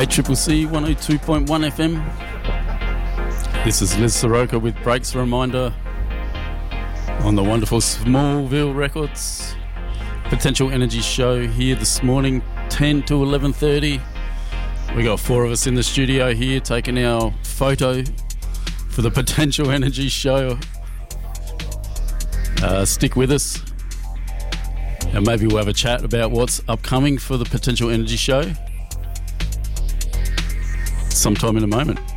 ACCC 102.1 FM. This is Liz Soroka with Breaks Reminder on the wonderful Smallville Records Potential Energy Show here this morning, 10 to 11:30. We got four of us in the studio here taking our photo for the Potential Energy Show. Stick with us and maybe we'll have a chat about what's upcoming for the Potential Energy Show sometime in a moment.